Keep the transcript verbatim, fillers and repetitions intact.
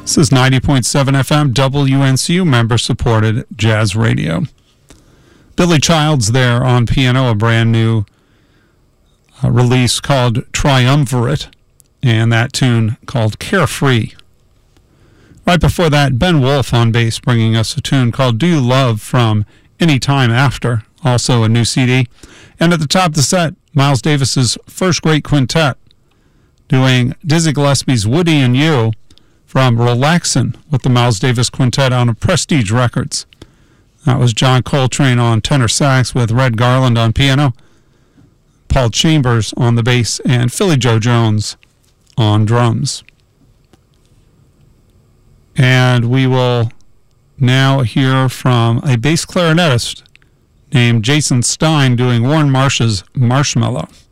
This is ninety point seven F M W N C U, member-supported jazz radio. Billy Childs there on piano, a brand new uh, release called Triumvirate, and that tune called Carefree. Right before that, Ben Wolf on bass, bringing us a tune called Do You Love from Any Time After, also a new C D. And at the top of the set, Miles Davis's First Great Quintet, doing Dizzy Gillespie's Woody and You from Relaxin' with the Miles Davis Quintet on Prestige Records. That was John Coltrane on tenor sax with Red Garland on piano, Paul Chambers on the bass, and Philly Joe Jones on drums. And we will now hear from a bass clarinetist named Jason Stein doing Warren Marsh's Marshmallow.